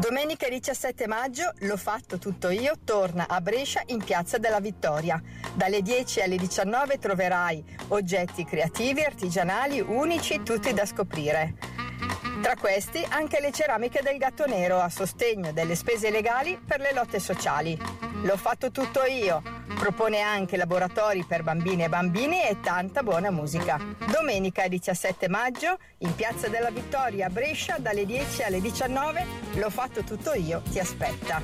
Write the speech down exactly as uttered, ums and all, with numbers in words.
Domenica diciassette maggio L'ho fatto tutto io torna a Brescia in Piazza della Vittoria. Dalle dieci alle diciannove troverai oggetti creativi, artigianali, unici, tutti da scoprire. Tra questi anche le ceramiche del Gatto Nero a sostegno delle spese legali per le lotte sociali. L'ho fatto tutto io. Propone anche laboratori per bambine e bambini e tanta buona musica. Domenica diciassette maggio in Piazza della Vittoria a Brescia dalle dieci alle diciannove L'ho fatto tutto io ti aspetta.